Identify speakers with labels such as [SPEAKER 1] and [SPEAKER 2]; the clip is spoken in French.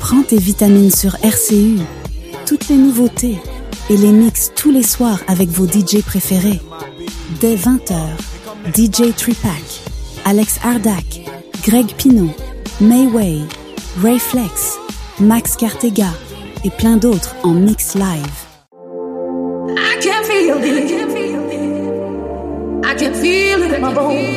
[SPEAKER 1] Prends tes vitamines sur RCU. Toutes les nouveautés et les mix tous les soirs avec vos DJ préférés. Dès 20h, DJ Tripack, Alex Ardak, Greg Pinot, Mayway, Ray Flex, Max Cartega et plein d'autres en mix live.
[SPEAKER 2] I can feel it in my bones.